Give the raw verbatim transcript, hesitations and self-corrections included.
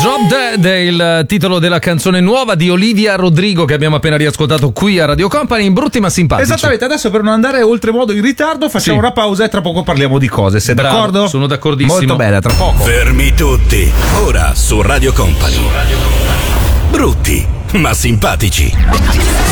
Drop Dead è il titolo della canzone nuova di Olivia Rodrigo che abbiamo appena riascoltato qui a Radio Company, in Brutti ma simpatici. Esattamente, adesso per non andare oltremodo in ritardo facciamo sì. una pausa e tra poco parliamo di cose. Sei Bravo, d'accordo? Sono d'accordissimo. Molto bene, tra poco. Fermi tutti, ora su Radio Company. Brutti ma simpatici.